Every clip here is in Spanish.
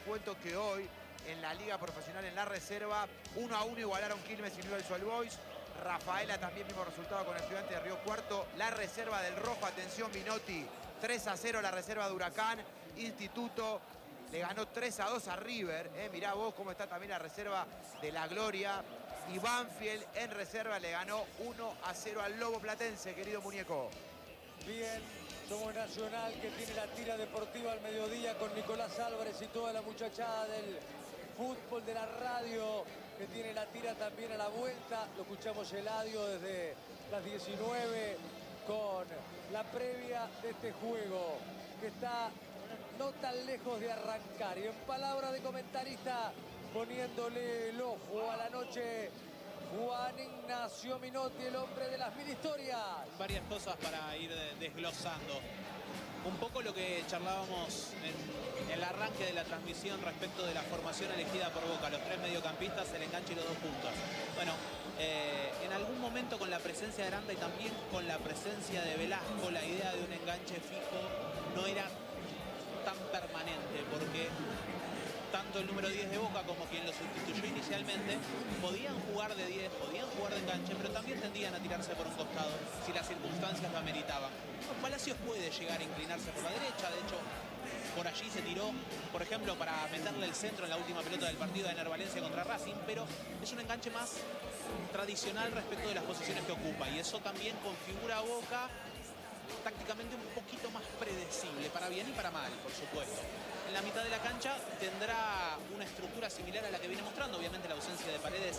cuento que hoy en la Liga Profesional en la reserva 1-1 igualaron Quilmes y Newell's Old Boys. Rafaela también mismo resultado con Estudiantes de Río Cuarto. La reserva del Rojo, atención Minotti, 3-0 la reserva de Huracán. Instituto le ganó 3-2 a River. Mirá vos cómo está también la reserva de La Gloria. Y Banfield en reserva le ganó 1-0 al Lobo Platense, querido muñeco. Bien, somos Nacional, que tiene la tira deportiva al mediodía con Nicolás Álvarez y toda la muchachada del fútbol de la radio, que tiene la tira también a la vuelta. Lo escuchamos Eladio desde las 19 con la previa de este juego, que está no tan lejos de arrancar. Y en palabra de comentarista, poniéndole el ojo a la noche, Juan Ignacio Minotti, el hombre de las 1000 historias. Varias cosas para ir desglosando. Un poco lo que charlábamos en el arranque de la transmisión respecto de la formación elegida por Boca. Los 3 mediocampistas, el enganche y los 2 puntos. Bueno, en algún momento con la presencia de Aranda y también con la presencia de Velasco, la idea de un enganche fijo no era tan permanente, porque tanto el número 10 de Boca como quien lo sustituyó inicialmente podían jugar de 10, podían jugar de enganche, pero también tendían a tirarse por un costado si las circunstancias lo ameritaban. Palacios puede llegar a inclinarse por la derecha, de hecho por allí se tiró, por ejemplo, para meterle el centro en la última pelota del partido de Ener Valencia contra Racing, pero es un enganche más tradicional respecto de las posiciones que ocupa, y eso también configura a Boca tácticamente un poquito más predecible, para bien y para mal, por supuesto. En la mitad de la cancha tendrá una estructura similar a la que viene mostrando. Obviamente la ausencia de Paredes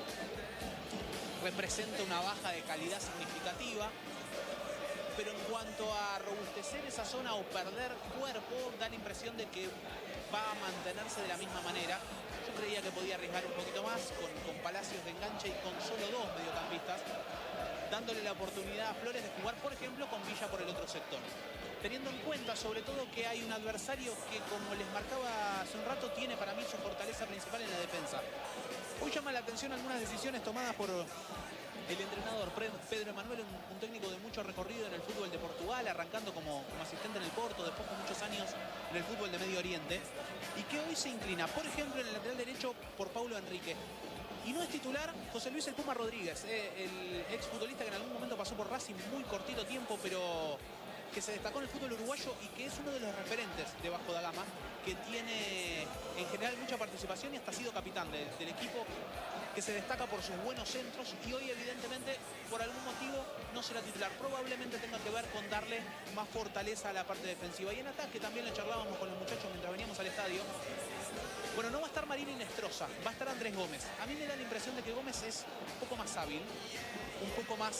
representa una baja de calidad significativa, pero en cuanto a robustecer esa zona o perder cuerpo, da la impresión de que va a mantenerse de la misma manera. Yo creía que podía arriesgar un poquito más con Palacios de enganche y con solo 2 mediocampistas, dándole la oportunidad a Flores de jugar, por ejemplo, con Villa por el otro sector. Teniendo en cuenta, sobre todo, que hay un adversario que, como les marcaba hace un rato, tiene para mí su fortaleza principal en la defensa. Hoy llama la atención algunas decisiones tomadas por el entrenador Pedro Emanuel, un técnico de mucho recorrido en el fútbol de Portugal, arrancando como asistente en el Porto, después con muchos años en el fútbol de Medio Oriente, y que hoy se inclina, por ejemplo, en el lateral derecho por Paulo Enrique. Y no es titular José Luis El Puma Rodríguez, el exfutbolista que en algún momento pasó por Racing muy cortito tiempo, pero que se destacó en el fútbol uruguayo y que es uno de los referentes de Vasco da Gama, que tiene en general mucha participación y hasta ha sido capitán del equipo, que se destaca por sus buenos centros, y hoy evidentemente por algún motivo no será titular. Probablemente tenga que ver con darle más fortaleza a la parte defensiva. Y en ataque también lo charlábamos con los muchachos mientras veníamos al estadio. Bueno, no va a estar Marini Inestrosa, va a estar Andrés Gómez. A mí me da la impresión de que Gómez es un poco más hábil, un poco más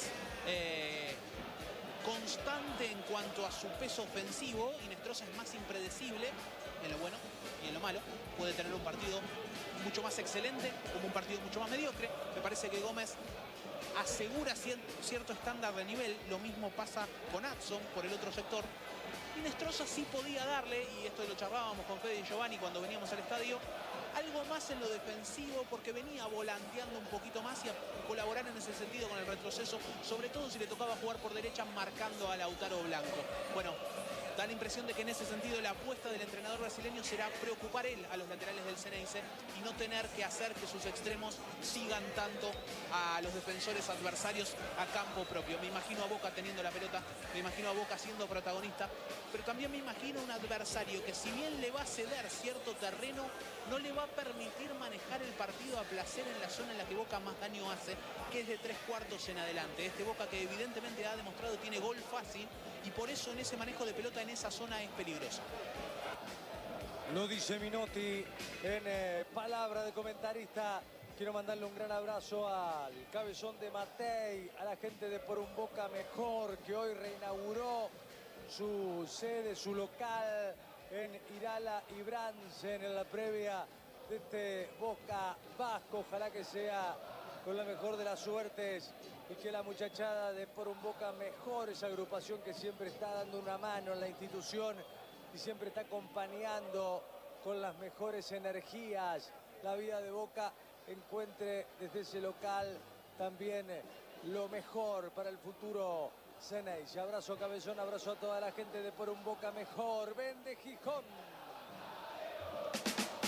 constante en cuanto a su peso ofensivo. Inestrosa es más impredecible en lo bueno y en lo malo. Puede tener un partido mucho más excelente como un partido mucho más mediocre. Me parece que Gómez asegura cierto estándar de nivel. Lo mismo pasa con Adson por el otro sector. Inestrosa sí podía darle, y esto lo charlábamos con Fede y Giovanni cuando veníamos al estadio, algo más en lo defensivo, porque venía volanteando un poquito más y a colaborar en ese sentido con el retroceso, sobre todo si le tocaba jugar por derecha marcando a Lautaro Blanco. Bueno, da la impresión de que en ese sentido la apuesta del entrenador brasileño será preocupar él a los laterales del Xeneize y no tener que hacer que sus extremos sigan tanto a los defensores adversarios a campo propio. Me imagino a Boca teniendo la pelota, me imagino a Boca siendo protagonista, pero también me imagino un adversario que, si bien le va a ceder cierto terreno, no le va a permitir manejar el partido a placer en la zona en la que Boca más daño hace, que es de 3/4 en adelante. Este Boca que evidentemente ha demostrado tiene gol fácil, y por eso en ese manejo de pelota en esa zona es peligroso. Lo dice Minotti en palabra de comentarista. Quiero mandarle un gran abrazo al cabezón de Matei, a la gente de Por un Boca Mejor, que hoy reinauguró su sede, su local en Irala y Bransen, en la previa de este Boca Vasco. Ojalá que sea con la mejor de las suertes y que la muchachada de Por un Boca Mejor, esa agrupación que siempre está dando una mano en la institución y siempre está acompañando con las mejores energías la vida de Boca, encuentre desde ese local también lo mejor para el futuro Xeneize. Abrazo Cabezón, abrazo a toda la gente de Por un Boca Mejor. Vende Gijón.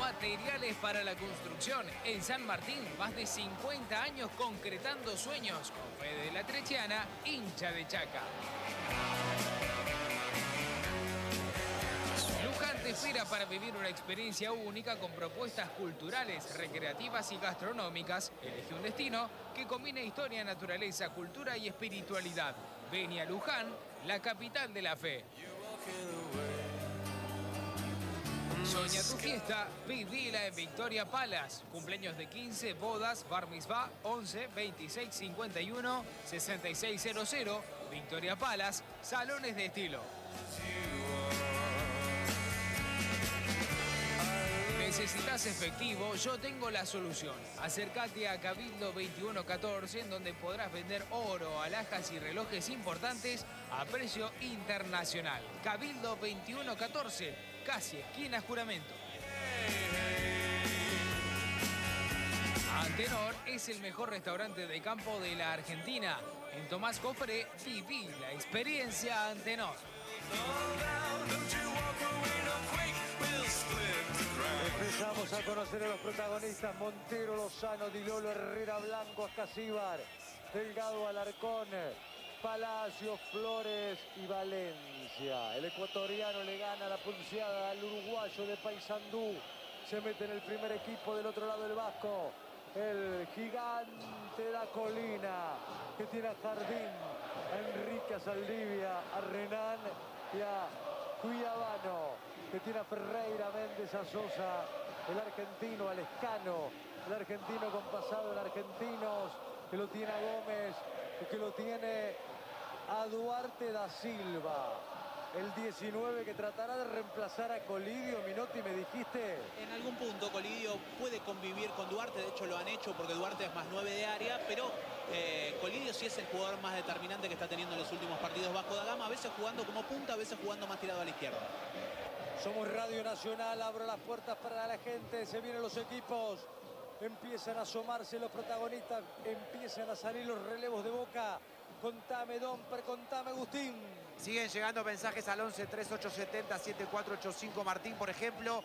Materiales para la construcción. En San Martín, más de 50 años concretando sueños. Con Fede de la Trechiana, hincha de Chaca. Luján te espera para vivir una experiencia única con propuestas culturales, recreativas y gastronómicas. Elige un destino que combine historia, naturaleza, cultura y espiritualidad. Ven a Luján, la capital de la fe. Soña tu fiesta, vivila en Victoria Palace. Cumpleaños de 15, bodas, bar mitzvah, 11 26 51 6600. Victoria Palace, salones de estilo. ¿Necesitas efectivo? Yo tengo la solución. Acércate a Cabildo 2114, en donde podrás vender oro, alhajas y relojes importantes a precio internacional. Cabildo 2114, casi esquina Juramento. Antenor es el mejor restaurante de campo de la Argentina. En Tomás Cofré, viví la experiencia Antenor. Empezamos a conocer a los protagonistas: Montero, Lozano, Di Lolo, Herrera, Blanco, Ascasíbar, Delgado, Alarcón, Palacio, Flores y Valencia. El ecuatoriano le gana la pulseada al uruguayo de Paysandú. Se mete en el primer equipo. Del otro lado el vasco, el gigante de la colina, que tiene a Jardín, a Enrique, a Saldivia, a Renan y a Cuiabano, que tiene a Ferreira, Méndez, a Sosa, el argentino, a Lescano, el argentino con pasado en Argentinos, que lo tiene a Gómez y que lo tiene a Duarte da Silva, el 19, que tratará de reemplazar a Colidio. Minotti, me dijiste. En algún punto Colidio puede convivir con Duarte, de hecho lo han hecho porque Duarte es más 9 de área, pero Colidio sí es el jugador más determinante que está teniendo en los últimos partidos Vasco da Gama, a veces jugando como punta, a veces jugando más tirado a la izquierda. Somos Radio Nacional, abro las puertas para la gente, se vienen los equipos, empiezan a asomarse los protagonistas, empiezan a salir los relevos de Boca. Contame, Domper, contame, Agustín. Siguen llegando mensajes al 11 3870 7485. Martín, por ejemplo,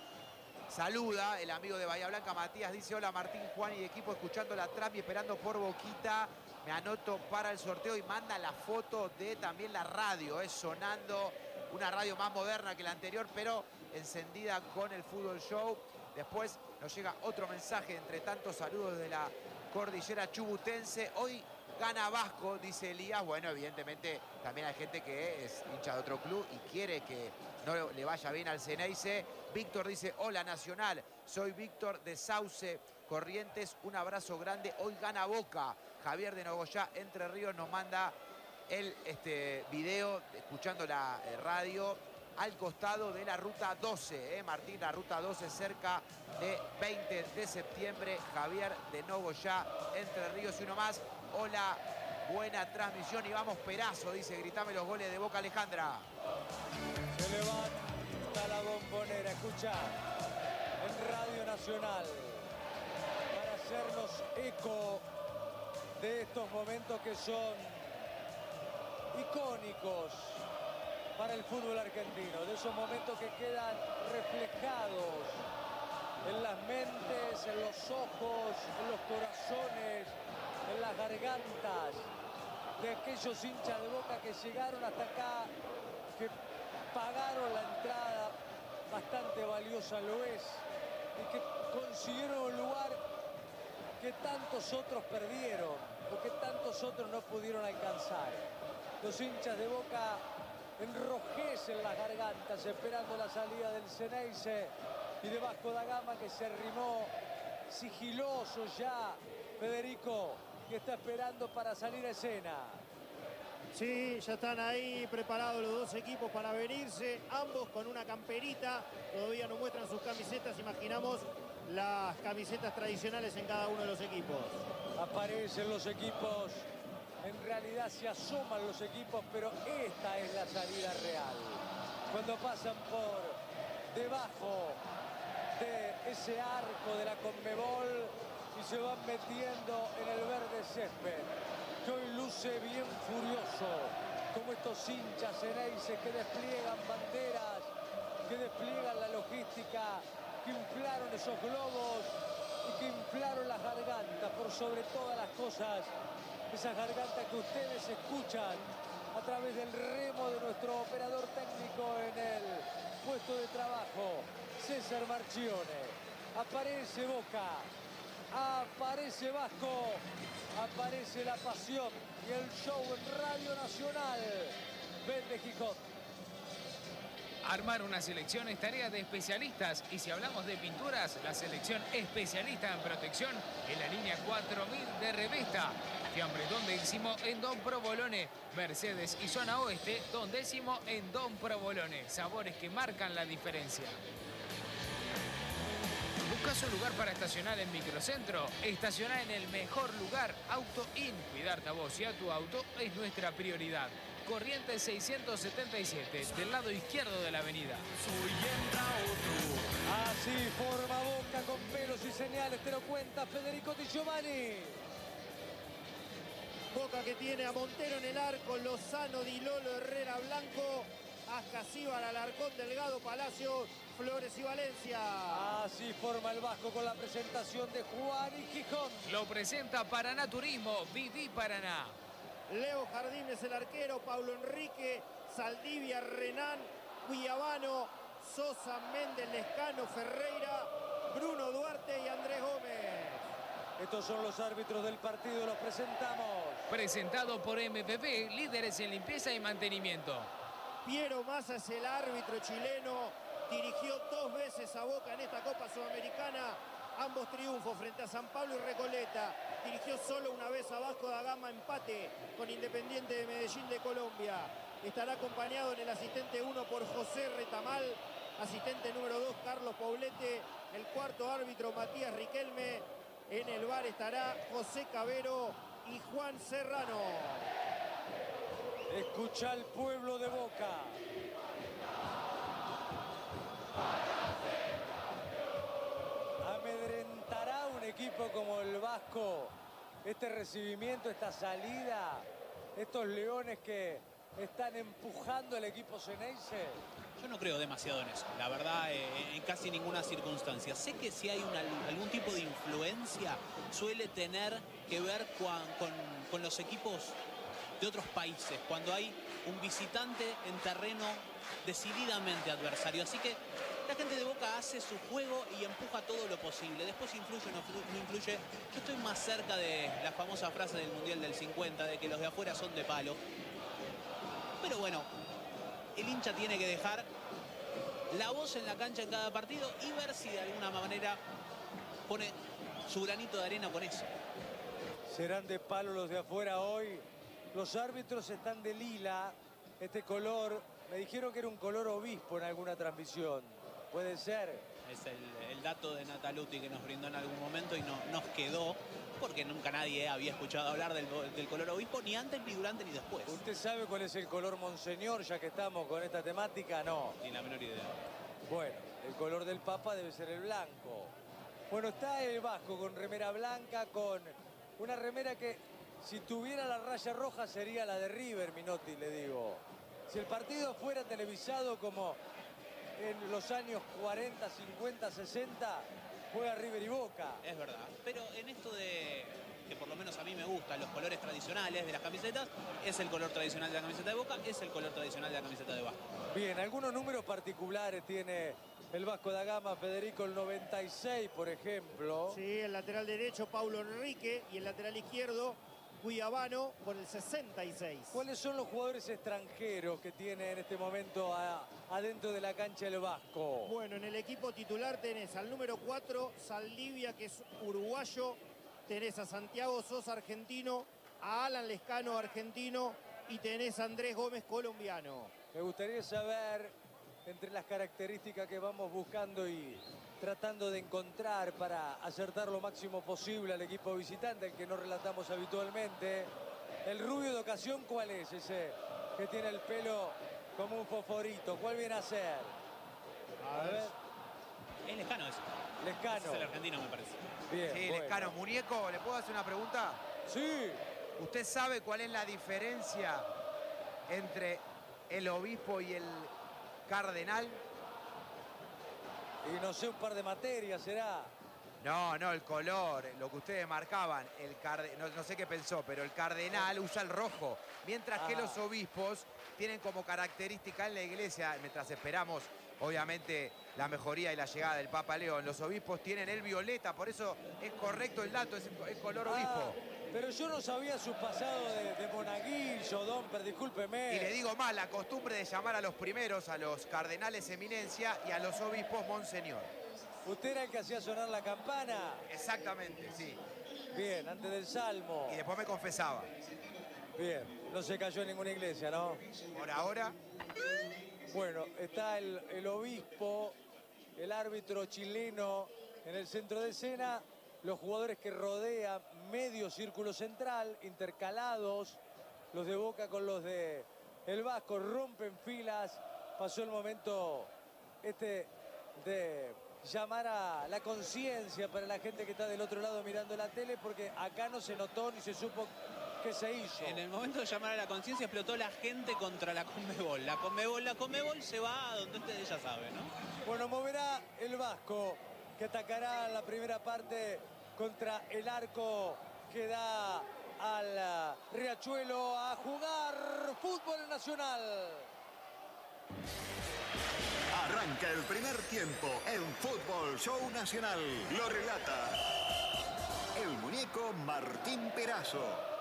saluda el amigo de Bahía Blanca, Matías, dice: hola Martín, Juan y equipo, escuchando la trama y esperando por Boquita. Me anoto para el sorteo, y manda la foto de también la radio, sonando, una radio más moderna que la anterior, pero encendida con el Fútbol Show. Después nos llega otro mensaje, entre tantos saludos de la cordillera chubutense. Hoy gana Vasco, dice Elías. Bueno, evidentemente también hay gente que es hincha de otro club y quiere que no le vaya bien al Ceneice. Víctor dice: hola Nacional, soy Víctor de Sauce, Corrientes, un abrazo grande. Hoy gana Boca. Javier de Nogoyá, Entre Ríos, nos manda el video escuchando la radio al costado de la ruta 12, Martín, la ruta 12, cerca de 20 de septiembre. Javier de Nogoyá, Entre Ríos. Y uno más: hola, buena transmisión y vamos Perazo, dice, gritame los goles de Boca, Alejandra. Se levanta la bombonera, escucha, en Radio Nacional, para hacernos eco de estos momentos que son icónicos para el fútbol argentino, de esos momentos que quedan reflejados en las mentes, en los ojos, en los corazones, en las gargantas de aquellos hinchas de Boca que llegaron hasta acá, que pagaron la entrada, bastante valiosa lo es, y que consiguieron un lugar que tantos otros perdieron, o que tantos otros no pudieron alcanzar. Los hinchas de Boca enrojecen las gargantas esperando la salida del Ceneice y de Vasco da Gama, que se arrimó sigiloso ya, Federico, que está esperando para salir a escena. Sí, ya están ahí preparados los dos equipos para venirse, ambos con una camperita, todavía no muestran sus camisetas, imaginamos las camisetas tradicionales en cada uno de los equipos. Aparecen los equipos, en realidad se asoman los equipos, pero esta es la salida real. Cuando pasan por debajo de ese arco de la Conmebol y se van metiendo en el verde césped, que hoy luce bien furioso, como estos hinchas ceneices que despliegan banderas, que despliegan la logística que inflaron esos globos y que inflaron las gargantas, por sobre todas las cosas, esas gargantas que ustedes escuchan a través del remo de nuestro operador técnico en el puesto de trabajo, César Marchione. Aparece Boca, aparece Vasco, aparece la pasión y el show en Radio Nacional. Vende Gijón. Armar una selección es tarea de especialistas y si hablamos de pinturas, la selección especialista en protección en la línea 4000 de Revesta. Fiambre Don Décimo en Don Provolone. Mercedes y Zona Oeste, Don Décimo en Don Provolone. Sabores que marcan la diferencia. ¿Buscas un lugar para estacionar en Microcentro? Estacionar en el mejor lugar, Auto In. Cuidarte a vos y a tu auto es nuestra prioridad. Corrientes 677, del lado izquierdo de la avenida. Así forma Boca con pelos y señales, te lo cuenta Federico Di Giovanni. Boca que tiene a Montero en el arco, Lozano, Di Lolo, Herrera, Blanco, Ascasíbar, Alarcón, Delgado, Palacios, Flores y Valencia. Así forma el Vasco con la presentación de Juan y Gijón. Lo presenta Paraná Turismo, Viví Paraná. Leo Jardín es el arquero, Paulo Enrique, Saldivia, Renán, Guiabano, Sosa, Méndez, Lescano, Ferreira, Bruno Duarte y Andrés Gómez. Estos son los árbitros del partido, los presentamos. Presentado por MPP, líderes en limpieza y mantenimiento. Piero Massa es el árbitro chileno, dirigió 2 veces a Boca en esta Copa Sudamericana, ambos triunfos frente a San Pablo y Recoleta. Dirigió solo una vez a Vasco da Gama, empate con Independiente de Medellín de Colombia. Estará acompañado en el asistente 1 por José Retamal, asistente número 2 Carlos Poblete, el cuarto árbitro Matías Riquelme. En el VAR estará José Cabero y Juan Serrano. Escucha al pueblo de Boca. ¿Amedrentará un equipo como el Vasco este recibimiento, esta salida, estos leones que están empujando al equipo ceneice? Yo no creo demasiado en eso, la verdad, en casi ninguna circunstancia. Sé que si hay algún tipo de influencia suele tener que ver con los equipos de otros países, cuando hay un visitante en terreno decididamente adversario. Así que la gente de Boca hace su juego y empuja todo lo posible. Después influye o no influye. Yo estoy más cerca de la famosa frase del Mundial del 50, de que los de afuera son de palo. Pero bueno, el hincha tiene que dejar la voz en la cancha en cada partido y ver si de alguna manera pone su granito de arena con eso. Serán de palo los de afuera hoy. Los árbitros están de lila. Este color, me dijeron que era un color obispo en alguna transmisión. Puede ser. Es el dato de Nataluti que nos brindó en algún momento y no nos quedó, porque nunca nadie había escuchado hablar del color obispo, ni antes, ni durante, ni después. ¿Usted sabe cuál es el color monseñor, ya que estamos con esta temática? No. Ni la menor idea. Bueno, el color del Papa debe ser el blanco. Bueno, está el Vasco con remera blanca, con una remera que si tuviera la raya roja sería la de River, Minotti, le digo. Si el partido fuera televisado como en los años 40, 50, 60, juega River y Boca. Es verdad, pero en esto de que por lo menos a mí me gustan los colores tradicionales de las camisetas, es el color tradicional de la camiseta de Boca, es el color tradicional de la camiseta de Vasco. Bien, algunos números particulares tiene el Vasco da Gama, Federico, el 96, por ejemplo. Sí, el lateral derecho Paulo Enrique y el lateral izquierdo Guiabano con el 66. ¿Cuáles son los jugadores extranjeros que tiene en este momento adentro de la cancha el Vasco? Bueno, en el equipo titular tenés al número 4, Saldivia, que es uruguayo. Tenés a Santiago Sosa, argentino. A Alan Lescano, argentino. Y tenés a Andrés Gómez, colombiano. Me gustaría saber, entre las características que vamos buscando y tratando de encontrar para acertar lo máximo posible al equipo visitante, el que no relatamos habitualmente, el rubio de ocasión, ¿cuál es ese que tiene el pelo como un fosforito? ¿Cuál viene a ser? A ver. Es Lescano ese. Lescano. Es el argentino, me parece. Bien, Sí, bueno. Lescano. Muñeco, ¿le puedo hacer una pregunta? Sí. ¿Usted sabe cuál es la diferencia entre el obispo y el cardenal? Y no sé, un par de materias será. No, no, el color, lo que ustedes marcaban, no sé qué pensó, pero el cardenal usa el rojo, mientras que los obispos tienen como característica en la iglesia, mientras esperamos, obviamente, la mejoría y la llegada del Papa León, los obispos tienen el violeta, por eso es correcto el dato, es el color obispo. Pero yo no sabía su pasado de monaguillo, Domper, discúlpeme. Y le digo más, la costumbre de llamar a los primeros, a los cardenales eminencia y a los obispos monseñor. ¿Usted era el que hacía sonar la campana? Exactamente, sí. Bien, antes del salmo. Y después me confesaba. Bien, no se cayó en ninguna iglesia, ¿no? Por ahora. Bueno, está el obispo, el árbitro chileno en el centro de escena, los jugadores que rodean medio círculo central, intercalados, los de Boca con los de el Vasco, rompen filas. Pasó el momento de llamar a la conciencia para la gente que está del otro lado mirando la tele, porque acá no se notó ni se supo qué se hizo. En el momento de llamar a la conciencia explotó la gente contra la Conmebol. La Conmebol se va a donde ustedes ya saben, ¿no? Bueno, moverá el Vasco, que atacará en la primera parte contra el arco que da al Riachuelo a jugar fútbol nacional. Arranca el primer tiempo en Fútbol Show Nacional. Lo relata el muñeco Martín Perazo.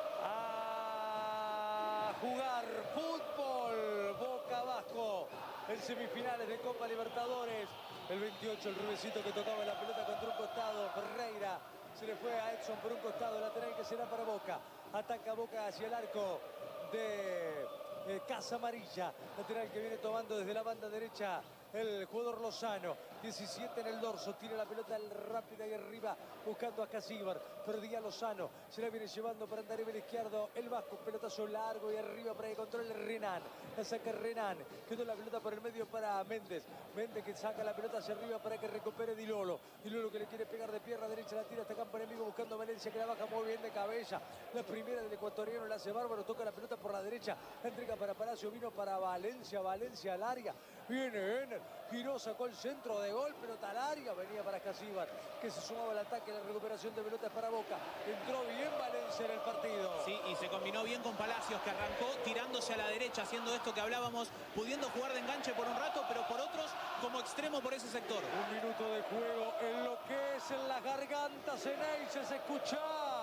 A jugar fútbol, Boca Vasco en semifinales de Copa Libertadores. El 28, el rubecito que tocaba la pelota contra un costado, Ferreira. Se le fue a Edson por un costado, lateral que será para Boca. Ataca Boca hacia el arco de Casa Amarilla. Lateral que viene tomando desde la banda derecha el jugador Lozano. 17 en el dorso, tira la pelota rápida y arriba buscando a Casíbar. Perdía Lozano, se la viene llevando para andar en el izquierdo. El Vasco, pelotazo largo y arriba para que controle Renan. La saca Renan, quedó la pelota por el medio para Méndez. Méndez que saca la pelota hacia arriba para que recupere Di Lolo. Di Lolo que le quiere pegar de pierna derecha, la tira hasta campo enemigo buscando a Valencia que la baja muy bien de cabeza. La primera del ecuatoriano la hace bárbaro, toca la pelota por la derecha. La entrega para Palacio, vino para Valencia, Valencia al área. Viene Ener, giró, sacó el centro de gol, pelota al área, venía para Casíbar, que se sumaba al ataque, la recuperación de pelotas para Boca. Entró bien Valencia en el partido. Sí, y se combinó bien con Palacios, que arrancó tirándose a la derecha, haciendo esto que hablábamos, pudiendo jugar de enganche por un rato, pero por otros como extremo por ese sector. Un minuto de juego, en lo que es en las gargantas, en Eixe se escucha.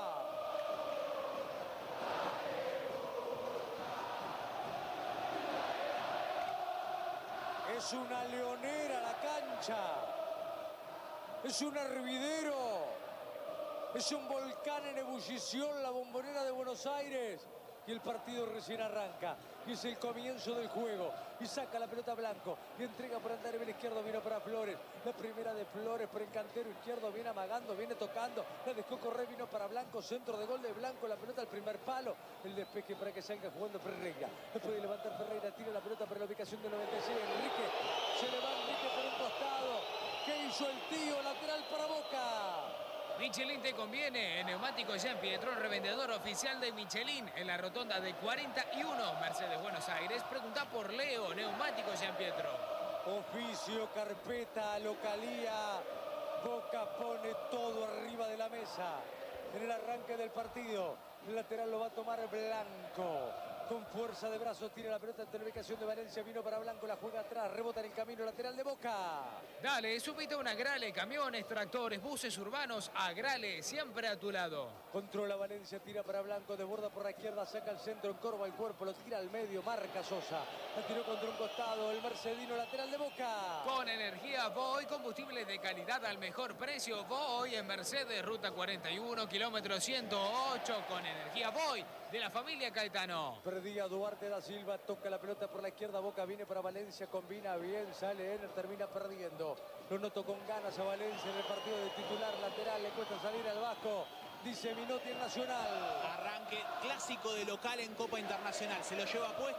Es una leonera la cancha. Es un hervidero. Es un volcán en ebullición la Bombonera de Buenos Aires. Y el partido recién arranca. Y es el comienzo del juego. Y saca la pelota Blanco. Y entrega por andar en el izquierdo. Vino para Flores. La primera de Flores por el cantero izquierdo. Viene amagando, viene tocando. La dejó correr, vino para Blanco. Centro de gol de Blanco. La pelota al primer palo. El despeje para que salga jugando Ferreira. No puede levantar Ferreira. Tira la pelota para la ubicación del 96. Enrique. Se le va Enrique por un costado. ¿Qué hizo el tío? Lateral para Boca. Michelin te conviene. Neumático Jean Pietro, revendedor oficial de Michelin en la rotonda de 41 Mercedes Buenos Aires. Pregunta por Leo, Neumático Jean Pietro. Oficio, carpeta, localía. Boca pone todo arriba de la mesa. En el arranque del partido, el lateral lo va a tomar Blanco. Con fuerza de brazos tira la pelota ante la ubicación de Valencia. Vino para Blanco, la juega atrás, rebota en el camino lateral de Boca. Dale, subite a una Agrale, camiones, tractores, buses urbanos. Agrale, siempre a tu lado. Controla Valencia, tira para Blanco, desborda por la izquierda, saca el centro, encorva el cuerpo, lo tira al medio, marca Sosa. La tiró contra un costado, el mercedino lateral de Boca. Con energía Voy, combustibles de calidad al mejor precio. Voy en Mercedes, ruta 41, kilómetro 108. Con energía Voy, de la familia Caetano. Perdía Duarte da Silva, toca la pelota por la izquierda, Boca viene para Valencia, combina bien, sale Ener, termina perdiendo. Lo noto con ganas a Valencia en el partido de titular lateral, le cuesta salir al Vasco. Dice Minotti en Nacional. Arranque clásico de local en Copa Internacional. Se lo lleva puesto,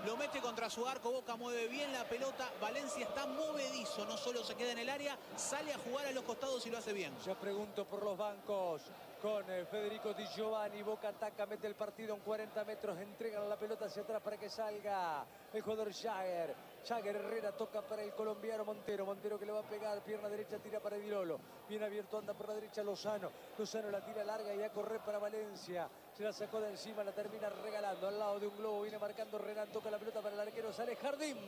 lo mete contra su arco. Boca mueve bien la pelota. Valencia está movedizo, no solo se queda en el área, sale a jugar a los costados y lo hace bien. Ya pregunto por los bancos con Federico Di Giovanni. Boca ataca, mete el partido en 40 metros, entregan la pelota hacia atrás para que salga el jugador Jagger. Jagger, Herrera toca para el colombiano Montero. Montero que le va a pegar, pierna derecha, tira para Edilolo. Bien abierto, anda por la derecha Lozano. Lozano la tira larga y a correr para Valencia. Se la sacó de encima, la termina regalando al lado de un globo. Viene marcando Renan, toca la pelota para el arquero, sale Jardín.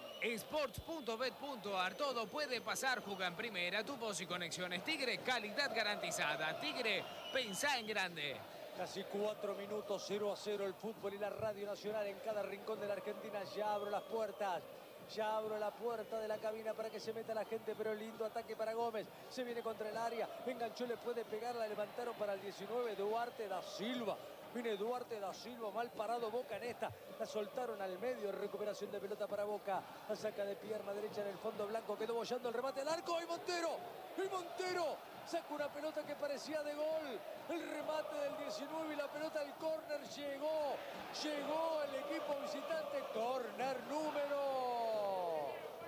Sports.bet.ar, todo puede pasar, juega en primera, tu voz y conexiones. Tigre, calidad garantizada. Tigre, pensá en grande. Casi 4 minutos, 0-0 el fútbol y la Radio Nacional en cada rincón de la Argentina. Ya abro las puertas. Ya abro la puerta de la cabina para que se meta la gente, pero lindo ataque para Gómez. Se viene contra el área, enganchó, le puede pegar, la levantaron para el 19, Duarte da Silva. Viene Duarte da Silva, mal parado Boca en esta. La soltaron al medio, recuperación de pelota para Boca. La saca de pierna derecha en el fondo blanco, quedó bollando el remate al arco. ¡Y Montero! ¡Y Montero! Saca una pelota que parecía de gol. El remate del 19 y la pelota al córner llegó. Llegó el equipo visitante. Córner número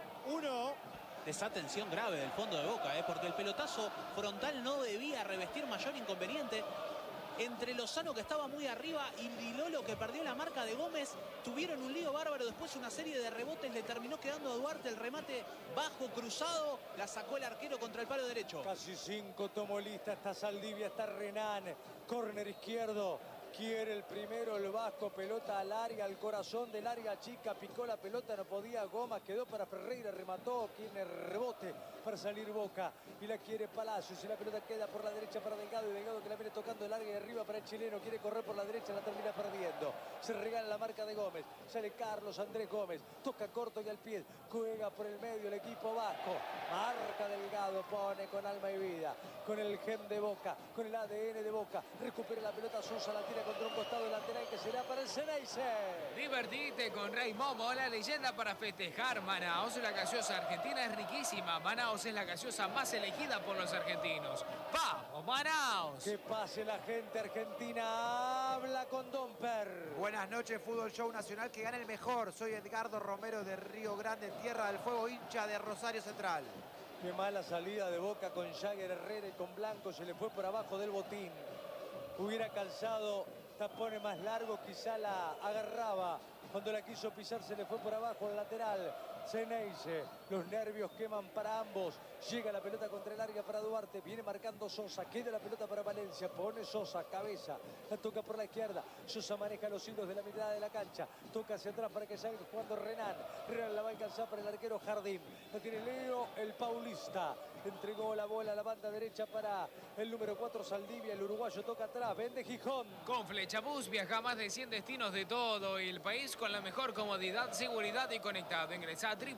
1. Desatención grave del fondo de Boca, porque el pelotazo frontal no debía revestir mayor inconveniente. Entre Lozano, que estaba muy arriba, y Dilolo, que perdió la marca de Gómez, tuvieron un lío bárbaro. Después una serie de rebotes le terminó quedando a Duarte. El remate bajo, cruzado, la sacó el arquero contra el palo derecho. Casi 5 tomó lista, está Saldivia, está Renan. Córner izquierdo. Quiere el primero el Vasco, pelota al área, al corazón del área chica, picó la pelota, no podía Goma, quedó para Ferreira, remató, tiene rebote para salir Boca y la quiere Palacios y la pelota queda por la derecha para Delgado y Delgado que la viene tocando el área y arriba para el chileno, quiere correr por la derecha, la termina perdiendo, se regala la marca de Gómez, sale Carlos Andrés Gómez, toca corto y al pie, juega por el medio el equipo vasco, marca Delgado, pone con alma y vida, con el gen de Boca, con el ADN de Boca, recupera la pelota, Sosa la tira contra un costado lateral que será para el Ceneice. Divertite con Rey Momo, la leyenda para festejar. Manaos, la gaseosa argentina es riquísima. Manaos es la gaseosa más elegida por los argentinos. ¡Vamos, Manaos! Que pase la gente argentina, habla con Domper. Buenas noches, Fútbol Show Nacional, que gana el mejor. Soy Edgardo Romero de Río Grande, Tierra del Fuego, hincha de Rosario Central. Qué mala salida de Boca con Jagger, Herrera y con Blanco, se le fue por abajo del botín. Hubiera calzado tapones más largos, quizá la agarraba. Cuando la quiso pisar se le fue por abajo al lateral. Ceneice, los nervios queman para ambos. Llega la pelota contra el área para Duarte. Viene marcando Sosa. Queda la pelota para Valencia. Pone Sosa, cabeza. La toca por la izquierda. Sosa maneja los hilos de la mitad de la cancha. Toca hacia atrás para que salga jugando Renan. Renan la va a alcanzar para el arquero Jardín. La tiene Leo, el paulista. Entregó la bola a la banda derecha para el número 4, Saldivia. El uruguayo toca atrás. Vende Gijón. Con Flechabús viaja a más de 100 destinos de todo el país con la mejor comodidad, seguridad y conectado. Ingresa a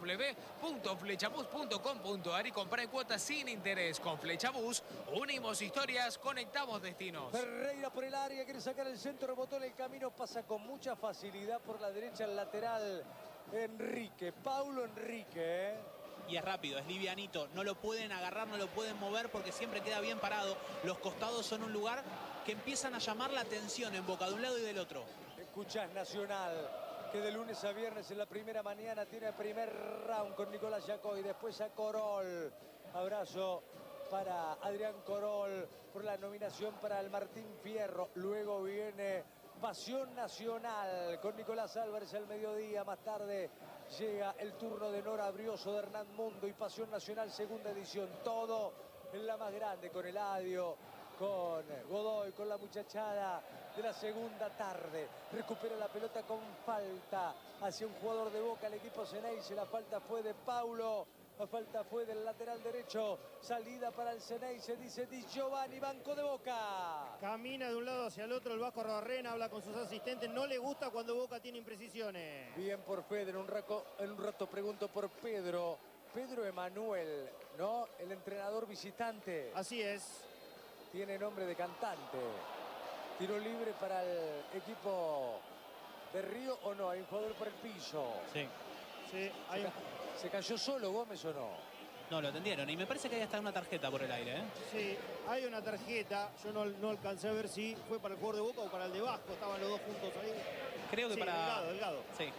www.flechabus.com.ar y compra en cuotas sin interés. Con Flechabús, unimos historias, conectamos destinos. Ferreira por el área, quiere sacar el centro, rebotó en el camino, pasa con mucha facilidad por la derecha el lateral Enrique, Paulo Enrique. Y es rápido, es livianito, no lo pueden agarrar, no lo pueden mover porque siempre queda bien parado. Los costados son un lugar que empiezan a llamar la atención en Boca, de un lado y del otro. Escuchás Nacional, que de lunes a viernes en la primera mañana tiene el primer round con Nicolás Yacoy, después a Corol. Abrazo para Adrián Corol por la nominación para el Martín Fierro. Luego viene Pasión Nacional con Nicolás Álvarez al mediodía. Más tarde llega el turno de Nora Brioso, de Hernán Mundo y Pasión Nacional segunda edición. Todo en la más grande con Eladio, con Godoy, con la muchachada de la segunda tarde. Recupera la pelota con falta hacia un jugador de Boca, el equipo Ceneice. La falta fue de Paulo. La falta fue del lateral derecho. Salida para el Ceneice, dice Di Giovanni, banco de Boca. Camina de un lado hacia el otro el Vasco Rorrena, habla con sus asistentes. No le gusta cuando Boca tiene imprecisiones. Bien por Pedro, en un rato pregunto por Pedro. Pedro Emanuel, ¿no? El entrenador visitante. Así es. Tiene nombre de cantante. Tiro libre para el equipo de Río, ¿o no? Hay un jugador por el piso. Sí. Sí, hay ¿Se cayó solo Gómez o no? No, lo atendieron y me parece que hay hasta una tarjeta por el aire, ¿eh? Sí, hay una tarjeta. Yo no alcancé a ver si fue para el jugador de Boca o para el de Vasco. Estaban los dos juntos ahí. Creo que sí, para... Delgado. Sí.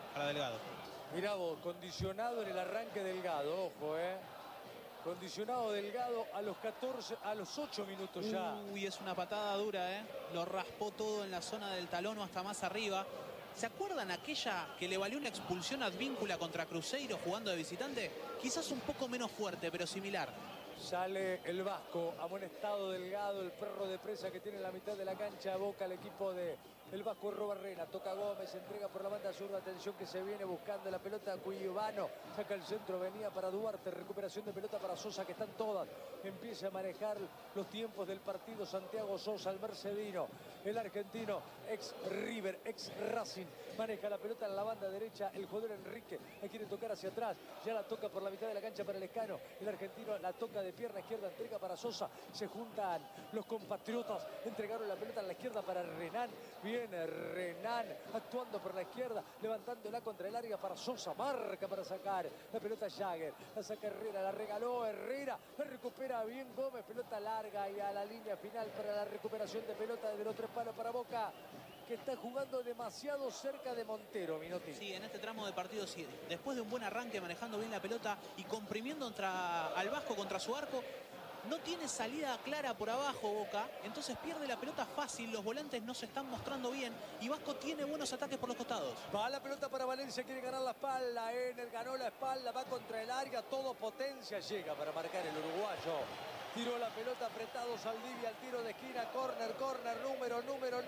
para Delgado. Mirá vos, condicionado en el arranque Delgado, ojo, condicionado Delgado a los 8 minutos ya. Uy, es una patada dura, Lo raspó todo en la zona del talón o hasta más arriba. ¿Se acuerdan aquella que le valió una expulsión advíncula contra Cruzeiro jugando de visitante? Quizás un poco menos fuerte, pero similar. Sale el vasco, amonestado Delgado, el perro de presa que tiene en la mitad de la cancha. Boca el equipo de el vasco Robarrena. Toca Gómez, entrega por la banda zurda. Atención que se viene buscando la pelota. Cuyubano saca el centro, venía para Duarte. Recuperación de pelota para Sosa, que están todas. Empieza a manejar los tiempos del partido Santiago Sosa, el mercedino. El argentino, ex River, ex Racing. Maneja la pelota en la banda derecha. El jugador Enrique la quiere tocar hacia atrás. Ya la toca por la mitad de la cancha para el Escano. El argentino la toca de pierna izquierda, entrega para Sosa. Se juntan los compatriotas. Entregaron la pelota a la izquierda para Renan. Viene Renan actuando por la izquierda, levantándola contra el área para Sosa. Marca para sacar la pelota Jagger. La saca Herrera, la regaló Herrera. La recupera bien Gómez. Pelota larga y a la línea final para la recuperación de pelota desde los 3 palos para Boca, que está jugando demasiado cerca de Montero, Minotti. Sí, en este tramo de partido sí. Después de un buen arranque, manejando bien la pelota y comprimiendo al Vasco contra su arco, no tiene salida clara por abajo Boca, entonces pierde la pelota fácil, los volantes no se están mostrando bien y Vasco tiene buenos ataques por los costados. Va la pelota para Valencia, quiere ganar la espalda, Ener ganó la espalda, va contra el área, todo potencia, llega para marcar el uruguayo. Tiró la pelota apretado Saldivia al tiro de esquina, córner, número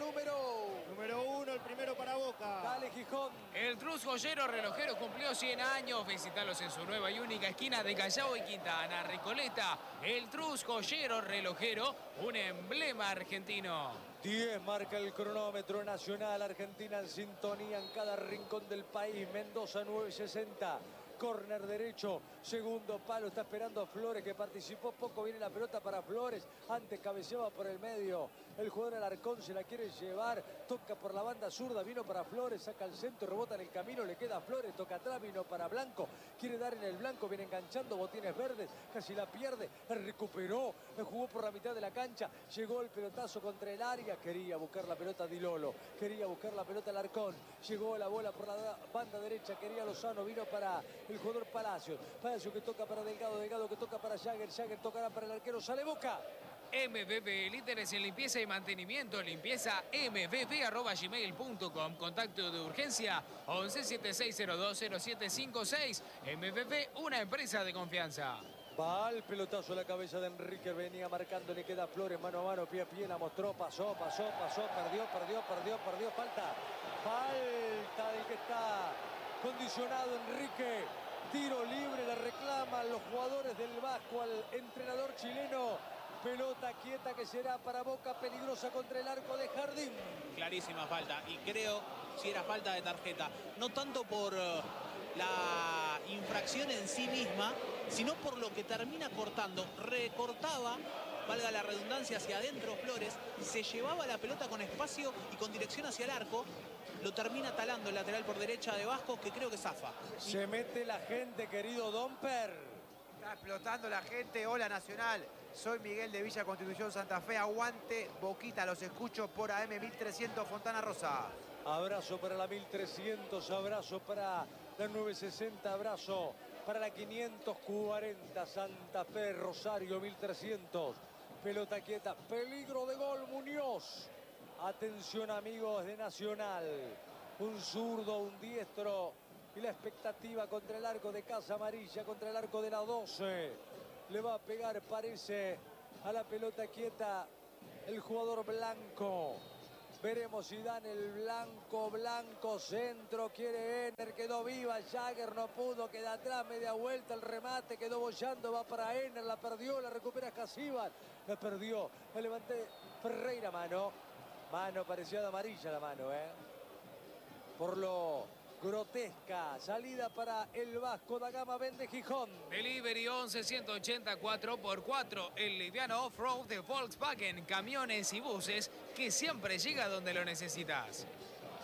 1, el primero para Boca. Dale Gijón. El Trus Joyero Relojero cumplió 100 años. Visítalos en su nueva y única esquina de Callao y Quintana, Recoleta. El Trus Joyero Relojero, un emblema argentino. 10 marca el cronómetro nacional. Argentina en sintonía en cada rincón del país. Mendoza 9:60. Córner derecho, segundo palo, está esperando a Flores, que participó poco. Viene la pelota para Flores, antes cabeceaba por el medio. El jugador Alarcón se la quiere llevar, toca por la banda zurda, vino para Flores, saca el centro, rebota en el camino, le queda a Flores, toca atrás, vino para Blanco, quiere dar en el Blanco, viene enganchando, botines verdes, casi la pierde, la recuperó, jugó por la mitad de la cancha, llegó el pelotazo contra el área, quería buscar la pelota Di Lolo, quería buscar la pelota Alarcón, llegó la bola por la banda derecha, quería Lozano, vino para el jugador Palacios que toca para Delgado que toca para Jagger tocará para el arquero, sale Boca. MBB, líderes en limpieza y mantenimiento, limpieza mbb@gmail.com. Contacto de urgencia 1176020756. MBB, una empresa de confianza. Va el pelotazo a la cabeza de Enrique, venía marcando, le queda Flores, mano a mano, pie a pie, la mostró, pasó, perdió, falta del que está condicionado Enrique. Tiro libre, le reclaman los jugadores del Vasco al entrenador chileno. Pelota quieta que será para Boca, peligrosa contra el arco de Jardín. Clarísima falta, y creo si era falta de tarjeta. No tanto por la infracción en sí misma, sino por lo que termina cortando. Recortaba, valga la redundancia, hacia adentro Flores, se llevaba la pelota con espacio y con dirección hacia el arco. Lo termina talando el lateral por derecha de Vasco, que creo que zafa. Se mete la gente, querido Domper. Está explotando la gente. Hola Nacional, soy Miguel de Villa Constitución Santa Fe. Aguante Boquita, los escucho por AM 1300 Fontana Rosa. Abrazo para la 1300, abrazo para la 960, abrazo para la 540 Santa Fe, Rosario 1300. Pelota quieta, peligro de gol Muñoz. Atención amigos de Nacional, un zurdo, un diestro y la expectativa contra el arco de Casa Amarilla, contra el arco de la 12. Le va a pegar, parece, a la pelota quieta el jugador Blanco. Veremos si dan el Blanco, centro, quiere Ener, quedó viva, Jagger no pudo, queda atrás, media vuelta, el remate, quedó bollando, va para Ener, la perdió, la recupera Casíbal, la perdió, la levanté Ferreira, mano, parecía de amarilla la mano, por lo grotesca, salida para el Vasco da Gama, vende Gijón. Delivery 11-180-4x4, el liviano off-road de Volkswagen, camiones y buses que siempre llega donde lo necesitas.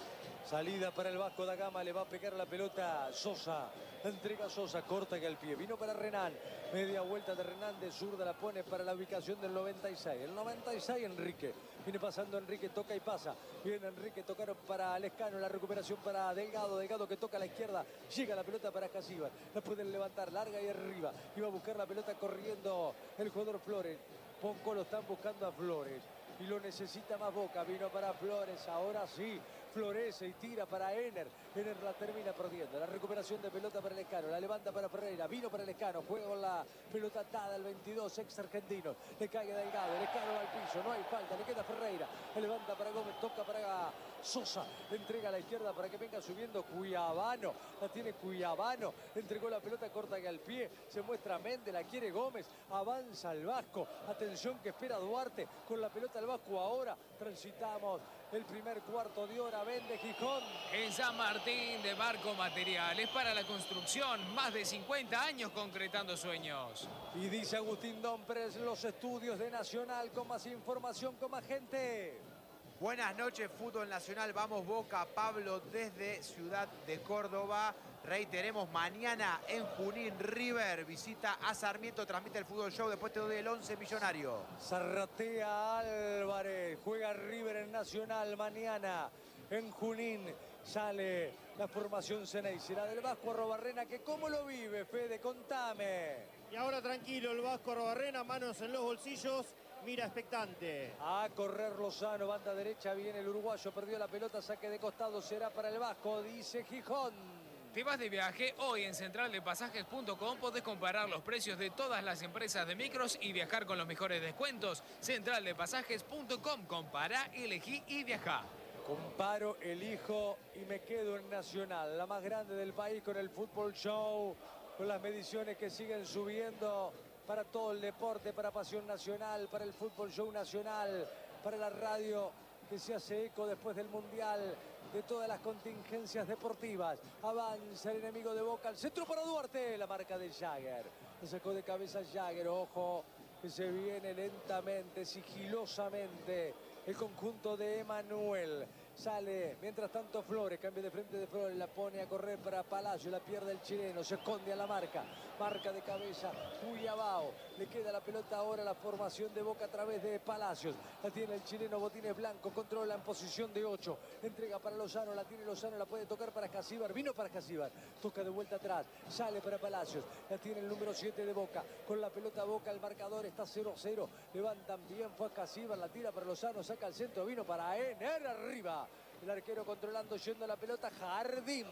Salida para el Vasco da Gama, le va a pegar la pelota Sosa. Entrega Sosa, corta que al pie. Vino para Renan. Media vuelta de Renan, de zurda la pone para la ubicación del 96. El 96 Enrique. Viene pasando Enrique, toca y pasa. Viene Enrique, tocaron para Lescano. La recuperación para Delgado. Delgado que toca a la izquierda. Llega la pelota para Casíbar. La pueden levantar larga y arriba. Iba a buscar la pelota corriendo el jugador Flores. Poco lo están buscando a Flores. Y lo necesita más Boca. Vino para Flores. Ahora sí. Florece y tira para Ener. Ener la termina perdiendo. La recuperación de pelota para Lescano. La levanta para Ferreira. Vino para Lescano. Juega con la pelota atada al 22. Ex argentino. Le cae Delgado. Lescano va al piso. No hay falta. Le queda Ferreira. Le levanta para Gómez. Toca para Sosa. Entrega a la izquierda para que venga subiendo Cuyabano. La tiene Cuyabano. Entregó la pelota corta que al pie. Se muestra Méndez. La quiere Gómez. Avanza el Vasco. Atención que espera Duarte. Con la pelota al Vasco ahora. Transitamos el primer cuarto de hora. Vende Gijón. En San Martín de Barco Materiales para la construcción. Más de 50 años concretando sueños. Y dice Agustín Dompres, los estudios de Nacional con más información, con más gente. Buenas noches, Fútbol Nacional. Vamos Boca, Pablo desde Ciudad de Córdoba. Reiteremos, mañana en Junín, River visita a Sarmiento, transmite el Fútbol Show. Después te doy el 11 millonario. Zarratea Álvarez, juega River en Nacional mañana en Junín. Sale la formación Ceney, será del Vasco Arrobarrena, que cómo lo vive, Fede, contame. Y ahora tranquilo el Vasco Arrobarrena, manos en los bolsillos, mira expectante. A correr Lozano, banda derecha, viene el uruguayo, perdió la pelota, saque de costado, será para el Vasco, dice Gijón. ¿Te vas de viaje? Hoy en centraldepasajes.com podés comparar los precios de todas las empresas de micros y viajar con los mejores descuentos. Centraldepasajes.com, compará, elegí y viajá. Comparo, elijo y me quedo en Nacional, la más grande del país, con el Fútbol Show, con las mediciones que siguen subiendo para todo el deporte, para Pasión Nacional, para el Fútbol Show Nacional, para la radio que se hace eco después del Mundial, de todas las contingencias deportivas. Avanza el enemigo de Boca, al centro para Duarte, la marca de Jagger. Le sacó de cabeza Jagger, ojo, que se viene lentamente, sigilosamente, el conjunto de Emanuel. Sale, mientras tanto Flores, cambia de frente de Flores, la pone a correr para Palacio, la pierde el chileno, se esconde a la marca de cabeza, Cuyabao, le queda la pelota ahora, la formación de Boca a través de Palacios, la tiene el chileno, Botines Blanco, controla en posición de 8, entrega para Lozano, la tiene Lozano, la puede tocar para Casíbar, vino para Casíbar, toca de vuelta atrás, sale para Palacios, la tiene el número 7 de Boca, con la pelota Boca, el marcador está 0-0, levantan bien, fue a Casíbar, la tira para Lozano, saca el centro, vino para Ener, arriba. El arquero controlando, yendo la pelota, Jardín.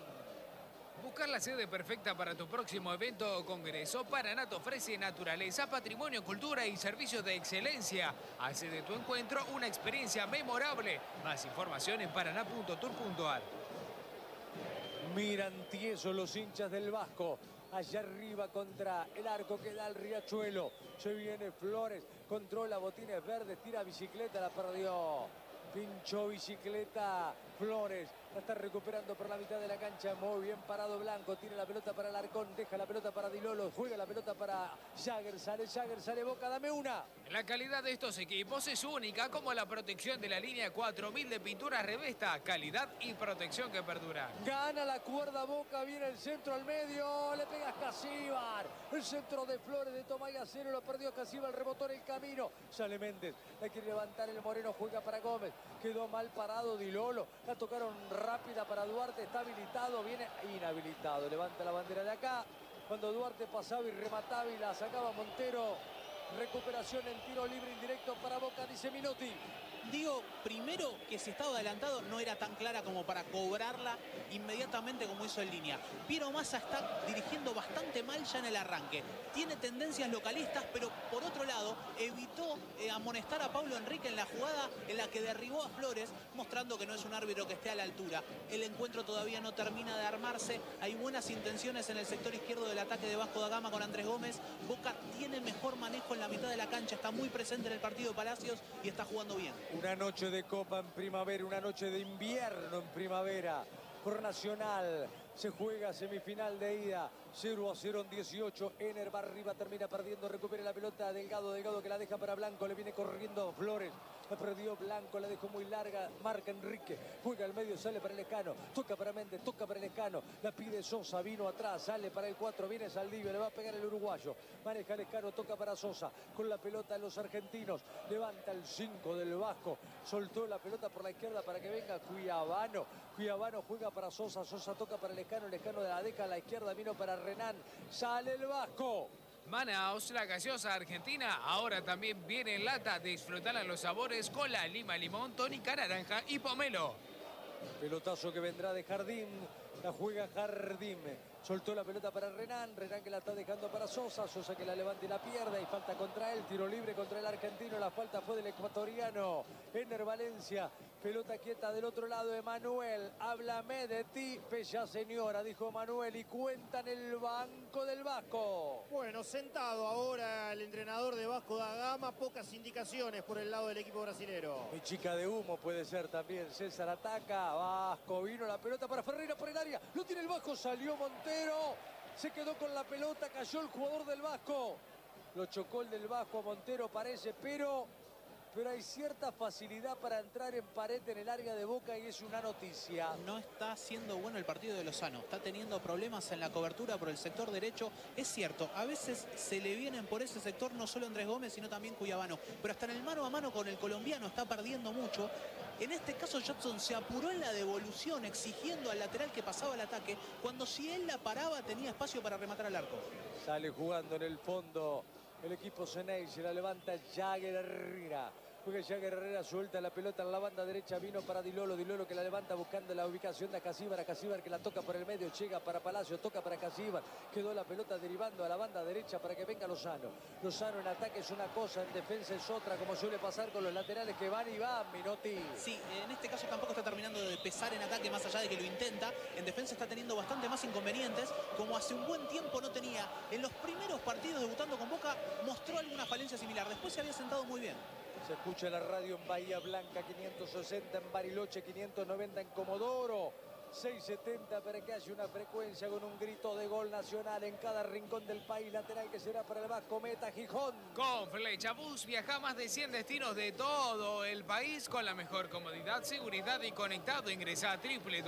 Buscar la sede perfecta para tu próximo evento o congreso, Paranat ofrece naturaleza, patrimonio, cultura y servicios de excelencia. Hace de tu encuentro una experiencia memorable. Más información en paranat.tour.ar. Miran tiesos los hinchas del Vasco. Allá arriba contra el arco que da el Riachuelo. Se viene Flores, controla Botines Verdes, tira bicicleta, la perdió. Pinchó bicicleta Flores, la está recuperando por la mitad de la cancha, muy bien parado Blanco, tiene la pelota para Alarcón, deja la pelota para Dilolo, juega la pelota para Jagger, sale Boca, dame una. La calidad de estos equipos es única, como la protección de la línea 4000 de pinturas Revesta, calidad y protección que perdura. Gana la cuerda Boca, viene el centro al medio, le pega Casíbar, el centro de Flores de Tomay a cero, lo perdió Casíbar, rebotó en el camino, sale Méndez, la quiere levantar el Moreno, juega para Gómez, quedó mal parado Dilolo, la tocaron rápida para Duarte, está habilitado, viene inhabilitado, levanta la bandera de acá, cuando Duarte pasaba y remataba y la sacaba Montero, recuperación en tiro libre indirecto para Boca, dice Minotti. Digo, primero que si estaba adelantado no era tan clara como para cobrarla inmediatamente como hizo en línea. Piero Massa está dirigiendo bastante mal ya en el arranque. Tiene tendencias localistas, pero por otro lado evitó amonestar a Pablo Enrique en la jugada en la que derribó a Flores, mostrando que no es un árbitro que esté a la altura. El encuentro todavía no termina de armarse. Hay buenas intenciones en el sector izquierdo del ataque de Vasco da Gama con Andrés Gómez. Boca tiene mejor manejo en la mitad de la cancha, está muy presente en el partido Palacios y está jugando bien. Una noche de Copa en primavera, una noche de invierno en primavera. Por Nacional se juega semifinal de ida 0-0 en 18. Ener va arriba, termina perdiendo, recupera la pelota Delgado, Delgado que la deja para Blanco, le viene corriendo Flores. La perdió Blanco, la dejó muy larga, marca Enrique, juega al medio, sale para el Lescano, toca para Méndez, toca para el Lescano, la pide Sosa, vino atrás, sale para el 4, viene Saldivia, le va a pegar el uruguayo, maneja Lescano, toca para Sosa, con la pelota de los argentinos, levanta el 5 del Vasco, soltó la pelota por la izquierda para que venga Cuiabano, Cuiabano juega para Sosa, Sosa toca para el Lescano de la deja a la izquierda, vino para Renan, sale el Vasco. Manaos, la gaseosa argentina, ahora también viene en lata. Disfrutarán los sabores con la lima, limón, tónica, naranja y pomelo. Pelotazo que vendrá de Jardín, la juega Jardín. Soltó la pelota para Renan, Renan que la está dejando para Sosa, Sosa que la levanta y la pierde, y falta contra él, tiro libre contra el argentino, la falta fue del ecuatoriano, Ener Valencia, pelota quieta del otro lado, Emanuel, háblame de ti, bella señora, dijo Manuel, y cuenta en el banco del Vasco. Bueno, sentado ahora el entrenador de Vasco da Gama, pocas indicaciones por el lado del equipo brasilero. Mi chica de humo puede ser también, César ataca, Vasco, vino la pelota para Ferreira por el área, lo tiene el Vasco, salió Montero. Se quedó con la pelota, cayó el jugador del Vasco. Lo chocó el del Vasco a Montero parece, pero hay cierta facilidad para entrar en pared en el área de Boca y es una noticia. No está siendo bueno el partido de Lozano. Está teniendo problemas en la cobertura por el sector derecho. Es cierto, a veces se le vienen por ese sector no solo Andrés Gómez, sino también Cuiabano. Pero hasta en el mano a mano con el colombiano está perdiendo mucho. En este caso Jadson se apuró en la devolución, exigiendo al lateral que pasaba el ataque, cuando si él la paraba tenía espacio para rematar al arco. Sale jugando en el fondo el equipo Ceney, se la levanta Jagger Herrera. Juega Jagger Herrera, suelta la pelota en la banda derecha, vino para Dilolo, Dilolo que la levanta buscando la ubicación de Acasíbar que la toca por el medio, llega para Palacio, toca para Acasíbar, quedó la pelota derivando a la banda derecha para que venga Lozano. Lozano en ataque es una cosa, en defensa es otra, como suele pasar con los laterales que van y van, Minotti. Sí, en este caso tampoco está terminando de pesar en ataque, más allá de que lo intenta. En defensa está teniendo bastante más inconvenientes, como hace un buen tiempo no tenía. En los primeros partidos debutando con Boca mostró alguna falencia similar, después se había sentado muy bien. Se escucha la radio en Bahía Blanca, 560 en Bariloche, 590 en Comodoro, 670 para que haya una frecuencia con un grito de gol nacional en cada rincón del país. Lateral que será para el Vasco, meta Gijón. Con Flechabús viaja más de 100 destinos de todo el país con la mejor comodidad, seguridad y conectado. Ingresa a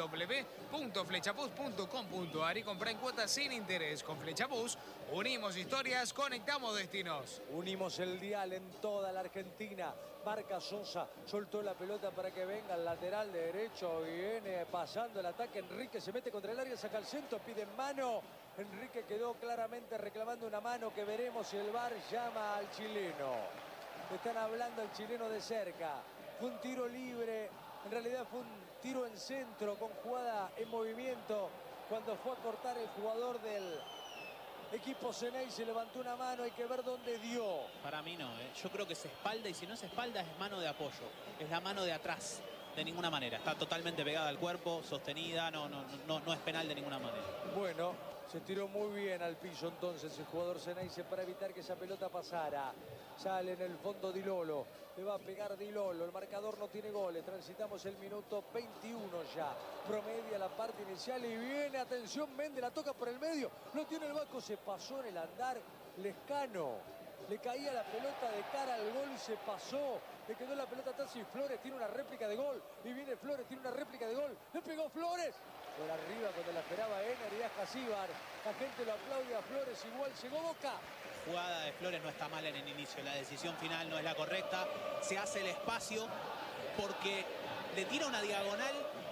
www.flechabús.com.ar y compra en cuotas sin interés. Con Flechabús unimos historias, conectamos destinos. Unimos el dial en toda la Argentina. Marca Sosa, soltó la pelota para que venga el lateral derecho, viene pasando el ataque, Enrique se mete contra el área, saca el centro, pide mano, Enrique quedó claramente reclamando una mano que veremos si el VAR llama al chileno. Están hablando al chileno de cerca, fue un tiro libre, en realidad fue un tiro en centro con jugada en movimiento, cuando fue a cortar el jugador del equipo Ceney se levantó una mano, hay que ver dónde dio. Para mí no, yo creo que es espalda y si no es espalda es mano de apoyo, es la mano de atrás, de ninguna manera. Está totalmente pegada al cuerpo, sostenida, no es penal de ninguna manera. Bueno, se tiró muy bien al piso entonces el jugador Ceneice para evitar que esa pelota pasara. Sale en el fondo Dilolo, le va a pegar Dilolo, el marcador no tiene goles, transitamos el minuto 21 ya, promedia la parte inicial y viene, atención, Méndez la toca por el medio, lo tiene el Vasco, se pasó en el andar, Lescano, le caía la pelota de cara al gol y se pasó, le quedó la pelota atrás y Flores tiene una réplica de gol, y viene Flores, tiene una réplica de gol, le pegó Flores, por arriba cuando la esperaba Ener y Acasíbar, la gente lo aplaude a Flores, igual llegó Boca. Jugada de Flores no está mal en el inicio, la decisión final no es la correcta, se hace el espacio porque le tira una diagonal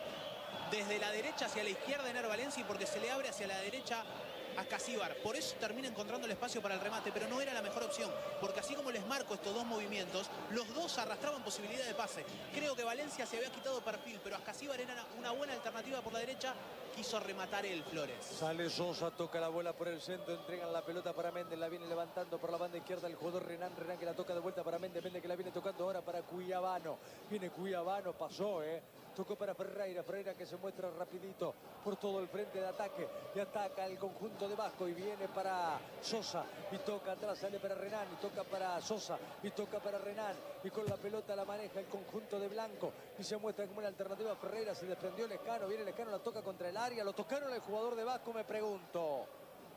desde la derecha hacia la izquierda Ener Valencia y porque se le abre hacia la derecha a Acasíbar, por eso termina encontrando el espacio para el remate, pero no era la mejor opción, porque así como les marco estos dos movimientos, los dos arrastraban posibilidad de pase. Creo que Valencia se había quitado perfil, pero Acasíbar era una buena alternativa por la derecha, quiso rematar el Flores. Sale Sosa, toca la bola por el centro, entregan la pelota para Méndez, la viene levantando por la banda izquierda el jugador Renan, Renan que la toca de vuelta para Méndez, Méndez que la viene tocando ahora para Cuiabano, viene Cuiabano, pasó, tocó para Ferreira, Ferreira que se muestra rapidito por todo el frente de ataque y ataca el conjunto de Vasco y viene para Sosa y toca atrás, sale para Renan y toca para Sosa y toca para Renan y con la pelota la maneja el conjunto de Blanco y se muestra como una alternativa Ferreira, se desprendió Lescano, viene Lescano, la toca contra el área, lo tocaron el jugador de Vasco, me pregunto.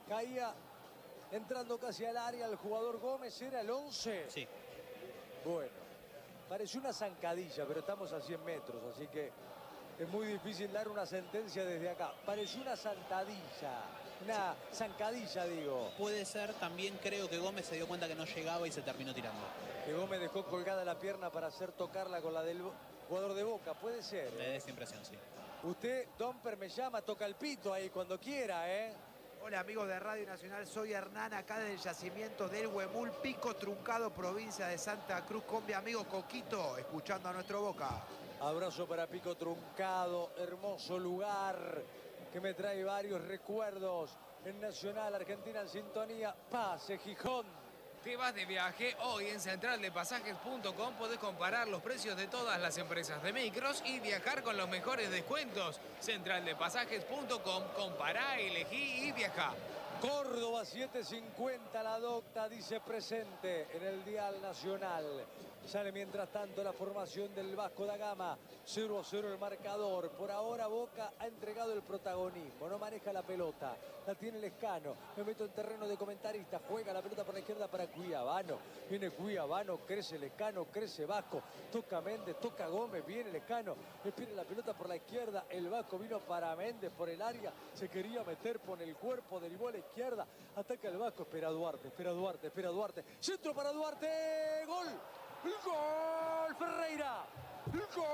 caía entrando casi al área el jugador Gómez. ¿Era el 11? Sí. Bueno, pareció una zancadilla, pero estamos a 100 metros, así que es muy difícil dar una sentencia desde acá. Pareció una zancadilla, digo. Puede ser, también creo que Gómez se dio cuenta que no llegaba y se terminó tirando. Que Gómez dejó colgada la pierna para hacer tocarla con la del jugador de Boca, puede ser. Me da esa impresión, sí. Usted, Domper, me llama, toca el pito ahí cuando quiera, ¿eh? Hola amigos de Radio Nacional, soy Hernán, acá del yacimiento del Huemul, Pico Truncado, provincia de Santa Cruz, con mi amigo Coquito, escuchando a nuestro Boca. Abrazo para Pico Truncado, hermoso lugar que me trae varios recuerdos. En Nacional, Argentina en sintonía, Pase Gijón. Te vas de viaje, hoy en centraldepasajes.com podés comparar los precios de todas las empresas de micros y viajar con los mejores descuentos. Centraldepasajes.com, compará, elegí y viajá. Córdoba 750, la docta dice presente en el dial nacional. Sale mientras tanto la formación del Vasco da Gama. 0-0 el marcador. Por ahora Boca ha entregado el protagonismo. No maneja la pelota. La tiene Lescano. Me meto en terreno de comentarista. Juega la pelota por la izquierda para Cuiabano. Viene Cuiabano, crece Lescano, crece Vasco. Toca Méndez, toca Gómez, viene Lescano. Le pide la pelota por la izquierda. El Vasco vino para Méndez por el área. Se quería meter por el cuerpo, derivó a la izquierda. Ataca el Vasco. Espera Duarte, espera Duarte, espera Duarte. Centro para Duarte. ¡Gol! ¡El gol! ¡Ferreira! ¡El gol!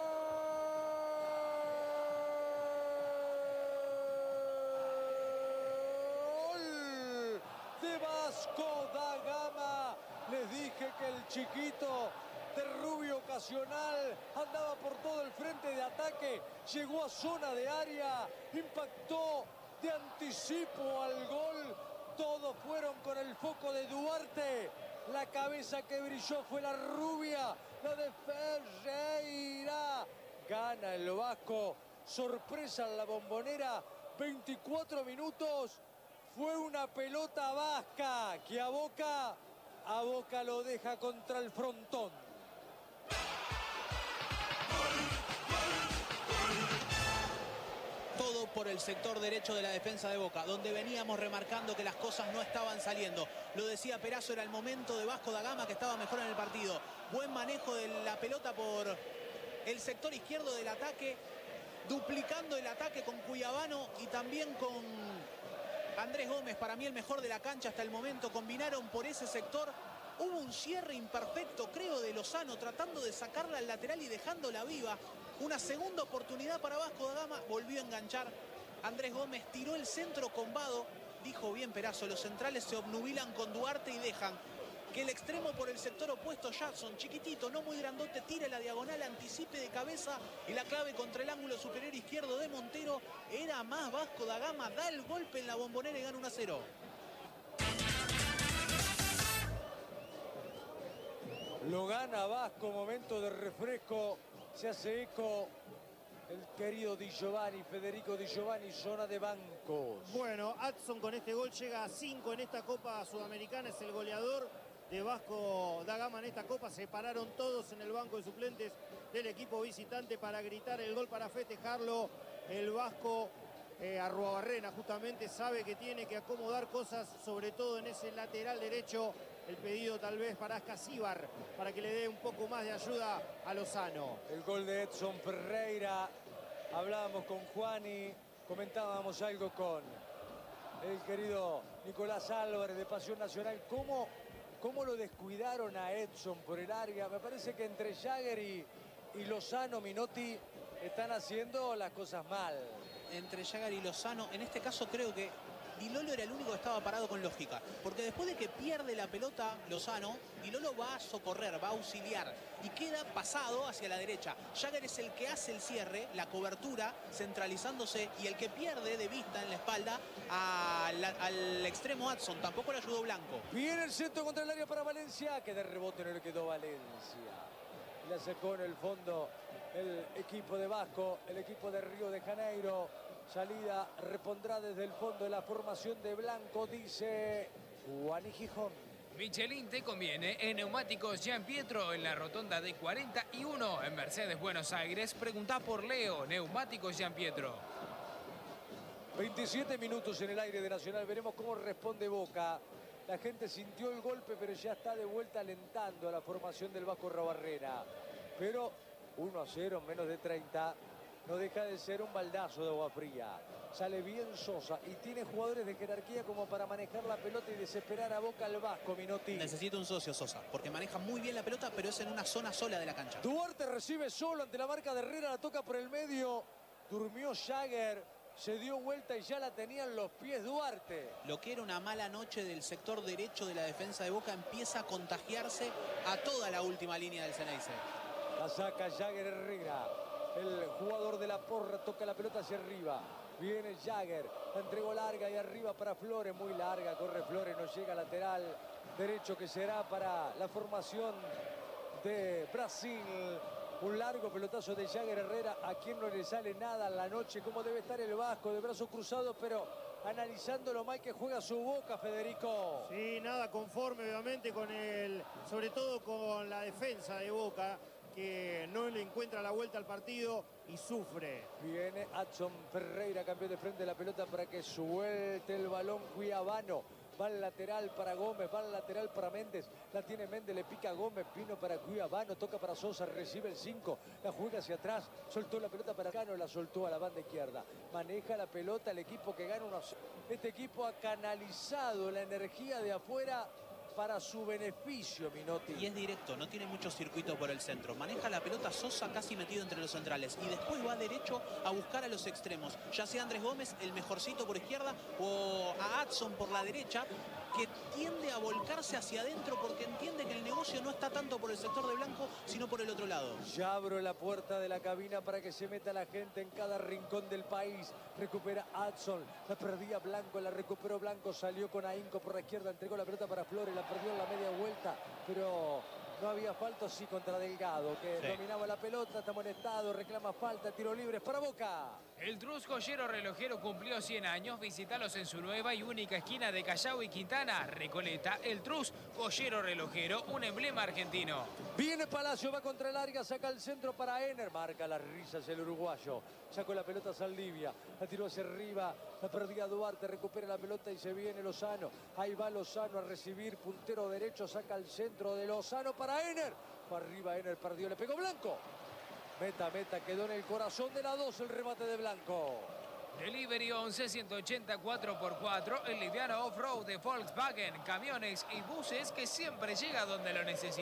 De Vasco da Gama. Les dije que el chiquito de rubio ocasional andaba por todo el frente de ataque. Llegó a zona de área. Impactó de anticipo al gol. Todos fueron con el foco de Duarte. La cabeza que brilló fue la rubia, la de Ferreira. Gana el Vasco. Sorpresa en la Bombonera. 24 minutos. Fue una pelota vasca que a Boca lo deja contra el frontón. Todo por el sector derecho de la defensa de Boca, donde veníamos remarcando que las cosas no estaban saliendo. Lo decía Perazo, era el momento de Vasco da Gama, que estaba mejor en el partido. Buen manejo de la pelota por el sector izquierdo del ataque, duplicando el ataque con Cuiabano y también con Andrés Gómez, para mí el mejor de la cancha hasta el momento. Combinaron por ese sector. Hubo un cierre imperfecto, creo, de Lozano, tratando de sacarla al lateral y dejándola viva. Una segunda oportunidad para Vasco da Gama, volvió a enganchar. Andrés Gómez tiró el centro con Vado. Dijo bien Perazo, los centrales se obnubilan con Duarte y dejan que el extremo por el sector opuesto, Jackson, chiquitito, no muy grandote, tire la diagonal, anticipe de cabeza y la clave contra el ángulo superior izquierdo de Montero. Era más Vasco da Gama, da el golpe en la Bombonera y gana 1-0. Lo gana Vasco, momento de refresco. Se hace eco el querido Di Giovanni, Federico Di Giovanni, zona de bancos. Bueno, Adson con este gol llega a 5 en esta Copa Sudamericana, es el goleador de Vasco da Gama en esta Copa. Se pararon todos en el banco de suplentes del equipo visitante para gritar el gol, para festejarlo. El Vasco Arruabarrena justamente sabe que tiene que acomodar cosas, sobre todo en ese lateral derecho. El pedido tal vez para Ascasíbar, para que le dé un poco más de ayuda a Lozano. El gol de Edson Ferreira. Hablábamos con Juani, comentábamos algo con el querido Nicolás Álvarez de Pasión Nacional. ¿Cómo lo descuidaron a Edson por el área? Me parece que entre Jagger y Lozano, Minotti están haciendo las cosas mal. Entre Jagger y Lozano, en este caso creo que Di Lolo era el único que estaba parado con lógica, porque después de que pierde la pelota Lozano, Di Lolo va a socorrer, va a auxiliar y queda pasado hacia la derecha. Jagger es el que hace el cierre, la cobertura, centralizándose, y el que pierde de vista en la espalda al extremo Adson. Tampoco le ayudó Blanco. Viene el centro contra el área para Valencia, que de rebote no le quedó Valencia. La sacó en el fondo el equipo de Vasco, el equipo de Río de Janeiro. Salida repondrá desde el fondo de la formación de Blanco, dice Juan y Gijón. Michelin te conviene en Neumáticos Gian Pietro en la rotonda de 41 en Mercedes, Buenos Aires. Preguntá por Leo, Neumáticos Gian Pietro. 27 minutos en el aire de Nacional. Veremos cómo responde Boca. La gente sintió el golpe, pero ya está de vuelta alentando a la formación del Vasco Rabarrena. Pero 1-0 en menos de 30 no deja de ser un baldazo de agua fría. Sale bien Sosa y tiene jugadores de jerarquía como para manejar la pelota y desesperar a Boca al Vasco, Minotti. Necesita un socio Sosa, porque maneja muy bien la pelota, pero es en una zona sola de la cancha. Duarte recibe solo ante la marca de Herrera, la toca por el medio. Durmió Jagger, se dio vuelta y ya la tenía en los pies Duarte. Lo que era una mala noche del sector derecho de la defensa de Boca empieza a contagiarse a toda la última línea del Ceneice. La saca Jagger Herrera. El jugador de la Porra toca la pelota hacia arriba. Viene Jagger, la entregó larga y arriba para Flores, muy larga, corre Flores, no llega lateral derecho que será para la formación de Brasil. Un largo pelotazo de Jagger Herrera, a quien no le sale nada en la noche, como debe estar el Vasco, de brazos cruzados, pero analizando lo mal que juega su Boca, Federico. Sí, nada conforme obviamente con sobre todo con la defensa de Boca, que no le encuentra la vuelta al partido y sufre. Viene Adson Ferreira, campeón de frente de la pelota para que suelte el balón Cuiabano. Va al lateral para Gómez, va al lateral para Méndez. La tiene Méndez, le pica Gómez, Pino para Cuiabano, toca para Sosa, recibe el 5, la juega hacia atrás, soltó la pelota para Cano, la soltó a la banda izquierda. Maneja la pelota el equipo que gana 1-0. Este equipo ha canalizado la energía de afuera para su beneficio, Minotti. Y es directo, no tiene mucho circuito por el centro. Maneja la pelota Sosa casi metido entre los centrales. Y después va derecho a buscar a los extremos. Ya sea Andrés Gómez, el mejorcito por izquierda, o a Adson por la derecha, que tiende a volcarse hacia adentro porque entiende que el negocio no está tanto por el sector de Blanco, sino por el otro lado. Ya abro la puerta de la cabina para que se meta la gente en cada rincón del país. Recupera Adson, la perdía Blanco, la recuperó Blanco, salió con ahínco por la izquierda, entregó la pelota para Flores, la perdió en la media vuelta, pero no había falta, sí, contra Delgado, que dominaba la pelota, está molestado, reclama falta, tiro libre para Boca. El Trus Joyero Relojero cumplió 100 años. Visítalos en su nueva y única esquina de Callao y Quintana, Recoleta. El Trus Joyero Relojero, un emblema argentino. Viene Palacio, va contra el área, saca el centro para Ener, marca las risas el uruguayo. Sacó la pelota a Saldivia, la tiró hacia arriba, la perdía Duarte, recupera la pelota y se viene Lozano. Ahí va Lozano a recibir, puntero derecho, saca el centro de Lozano para Ener. Para arriba Ener, perdió, le pegó Blanco. Meta, quedó en el corazón de la 2 el remate de Blanco. Delivery 11 180 4x4, el liviano off-road de Volkswagen, camiones y buses que siempre llega donde lo necesita.